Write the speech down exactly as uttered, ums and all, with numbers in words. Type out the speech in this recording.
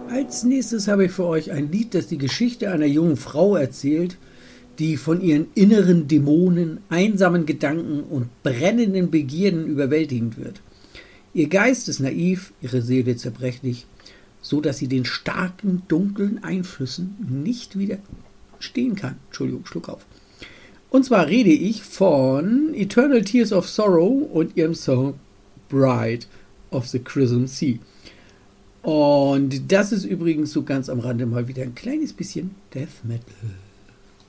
Als nächstes habe ich für euch ein Lied, das die Geschichte einer jungen Frau erzählt, die von ihren inneren Dämonen, einsamen Gedanken und brennenden Begierden überwältigend wird. Ihr Geist ist naiv, ihre Seele zerbrechlich, so dass sie den starken, dunklen Einflüssen nicht widerstehen kann. Entschuldigung, Schluck auf. Und zwar rede ich von Eternal Tears of Sorrow und ihrem Song Bride of the Crimson Sea. Und das ist übrigens so ganz am Rande mal wieder ein kleines bisschen Death Metal.